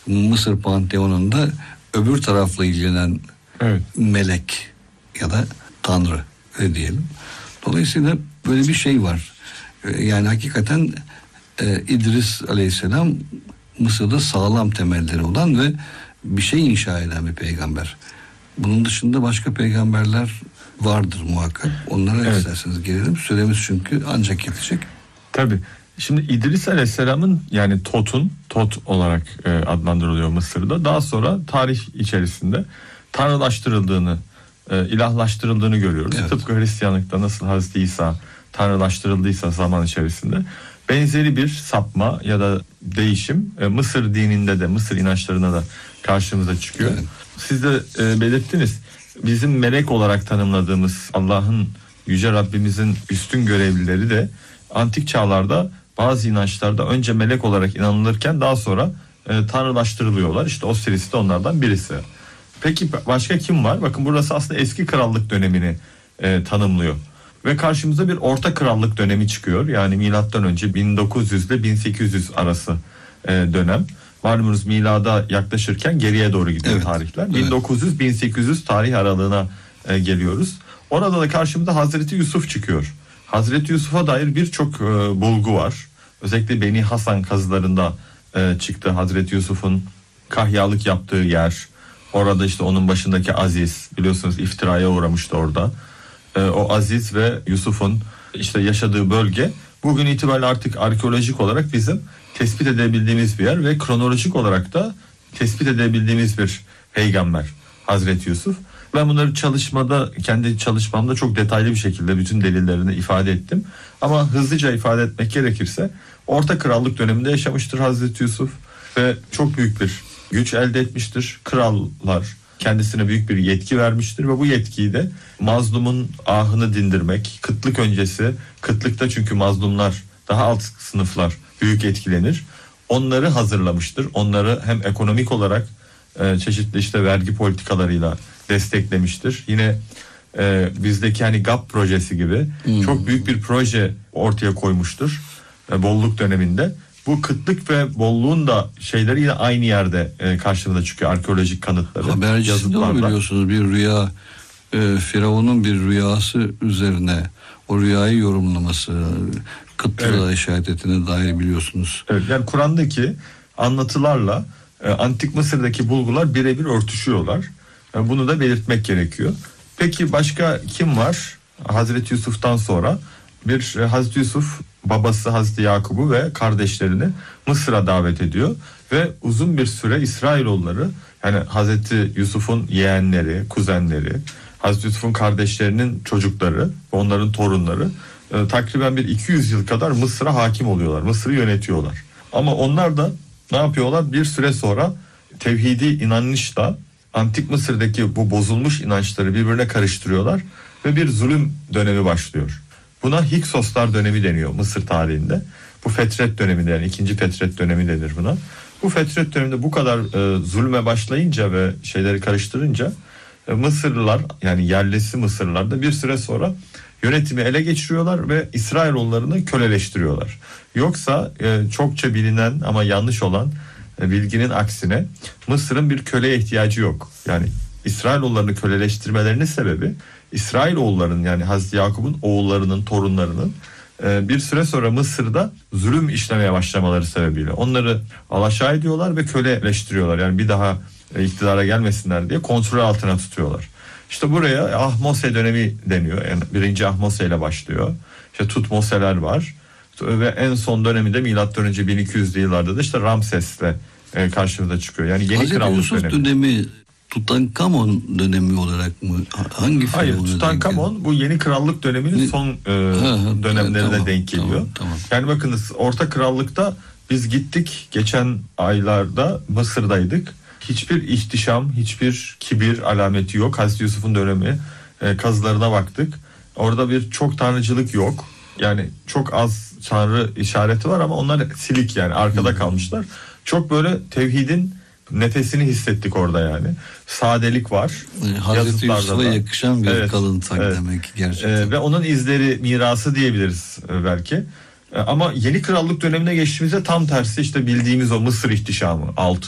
Mısır Panteonu'nda öbür tarafla ilgilenen melek ya da tanrı diyelim. Dolayısıyla böyle bir şey var. Yani hakikaten İdris Aleyhisselam Mısır'da sağlam temelleri olan ve bir şey inşa eden bir peygamber. Bunun dışında başka peygamberler vardır muhakkak. Onlara isterseniz gelelim. Süremiz çünkü ancak yetecek. Tabii. Şimdi İdris Aleyhisselam'ın yani Tot olarak adlandırılıyor Mısır'da. Daha sonra tarih içerisinde tanrılaştırıldığını, ilahlaştırıldığını görüyoruz. Evet. Tıpkı Hristiyanlıkta nasıl Hazreti İsa tanrılaştırıldıysa zaman içerisinde benzeri bir sapma ya da değişim Mısır dininde de, Mısır inançlarına da karşımıza çıkıyor. Evet. Siz de belirttiniz. Bizim melek olarak tanımladığımız Allah'ın, Yüce Rabbimizin üstün görevlileri de antik çağlarda bazı inançlarda önce melek olarak inanılırken daha sonra tanrılaştırılıyorlar. İşte Osiris de onlardan birisi. Peki başka kim var? Bakın burası aslında eski krallık dönemini tanımlıyor. Ve karşımıza bir orta krallık dönemi çıkıyor. Yani milattan önce 1900 ile 1800 arası dönem. Malumunuz milada yaklaşırken geriye doğru gidiyor tarihler. Evet. 1900-1800 tarih aralığına geliyoruz. Orada da karşımıza Hazreti Yusuf çıkıyor. Hazreti Yusuf'a dair birçok bulgu var. Özellikle Beni Hasan kazılarında çıktı Hazreti Yusuf'un kahyalık yaptığı yer. Orada işte onun başındaki Aziz, biliyorsunuz iftiraya uğramıştı orada. O Aziz ve Yusuf'un işte yaşadığı bölge bugün itibariyle artık arkeolojik olarak bizim tespit edebildiğimiz bir yer ve kronolojik olarak da tespit edebildiğimiz bir peygamber Hazreti Yusuf. Ben bunları kendi çalışmamda çok detaylı bir şekilde bütün delillerini ifade ettim. Ama hızlıca ifade etmek gerekirse Orta Krallık döneminde yaşamıştır Hazreti Yusuf ve çok büyük bir güç elde etmiştir. Krallar kendisine büyük bir yetki vermiştir ve bu yetkiyi de mazlumun ahını dindirmek, kıtlık öncesi, kıtlıkta çünkü mazlumlar daha alt sınıflar büyük etkilenir. Onları hazırlamıştır. Onları hem ekonomik olarak çeşitli işte vergi politikalarıyla desteklemiştir. Yine bizdeki hani GAP projesi gibi çok büyük bir proje ortaya koymuştur bolluk döneminde. Bu kıtlık ve bolluğun da şeyleri yine aynı yerde karşımıza çıkıyor arkeolojik kanıtları. Habercisinde o biliyorsunuz bir rüya, Firavun'un bir rüyası üzerine o rüyayı yorumlaması, kıtlığa işaret ettiğine dair biliyorsunuz. Evet, yani Kur'an'daki anlatılarla Antik Mısır'daki bulgular birebir örtüşüyorlar. Bunu da belirtmek gerekiyor. Peki başka kim var? Hazreti Yusuf'tan sonra Hazreti Yusuf babası Hazreti Yakub'u ve kardeşlerini Mısır'a davet ediyor ve uzun bir süre İsrailoğulları, yani Hazreti Yusuf'un yeğenleri, kuzenleri, Hazreti Yusuf'un kardeşlerinin çocukları, onların torunları takriben bir 200 yıl kadar Mısır'a hakim oluyorlar. Mısır'ı yönetiyorlar. Ama onlar da ne yapıyorlar? Bir süre sonra tevhidi inanışla Antik Mısır'daki bu bozulmuş inançları birbirine karıştırıyorlar ve bir zulüm dönemi başlıyor. Buna Hiksoslar dönemi deniyor Mısır tarihinde. Bu fetret dönemi, yani 2. fetret dönemi denir buna. Bu fetret döneminde bu kadar zulme başlayınca ve şeyleri karıştırınca Mısırlılar, yani yerlisi Mısırlılar da bir süre sonra yönetimi ele geçiriyorlar ve İsrailoğullarını köleleştiriyorlar. Yoksa çokça bilinen ama yanlış olan bilginin aksine Mısır'ın bir köleye ihtiyacı yok. Yani İsrailoğullarını köleleştirmelerinin sebebi İsrailoğullarının, yani Hazreti Yakup'un oğullarının, torunlarının bir süre sonra Mısır'da zulüm işlemeye başlamaları sebebiyle onları alaşağı ediyorlar ve köleleştiriyorlar. Yani bir daha iktidara gelmesinler diye kontrol altına tutuyorlar. İşte buraya Ahmose dönemi deniyor. Yani 1. Ahmose ile başlıyor. İşte Tutmoseler var. Ve en son döneminde milattan önce 1200'lü yıllarda da işte Ramses'le karşımıza çıkıyor. Yani yeni Hazreti krallık Yusuf dönemi Tutankamon dönemi olarak mı? Hangi Hayır, Tutankamon bu yeni krallık döneminin son dönemlerine tamam, denk geliyor. Tamam. Yani bakınız, Orta Krallık'ta biz gittik, geçen aylarda Mısır'daydık. Hiçbir ihtişam, hiçbir kibir alameti yok. Hazreti Yusuf'un dönemi kazılarına baktık. Orada bir çok tanrıcılık yok. Yani çok az tanrı işareti var ama onlar silik, yani arkada kalmışlar. Çok böyle tevhidin nefesini hissettik orada yani. Sadelik var. Hazreti Yusuf'a yakışan bir kalıntık demek gerçekten. Ve onun izleri, mirası diyebiliriz belki. Ama yeni krallık dönemine geçtiğimizde tam tersi, işte bildiğimiz o Mısır ihtişamı, altın,